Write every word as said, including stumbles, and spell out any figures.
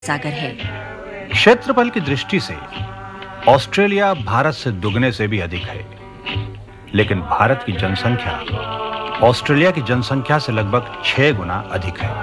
सागर है। क्षेत्रफल की दृष्टि से ऑस्ट्रेलिया भारत से दुगने से भी अधिक है, लेकिन भारत की जनसंख्या ऑस्ट्रेलिया की जनसंख्या से लगभग छह गुना अधिक है।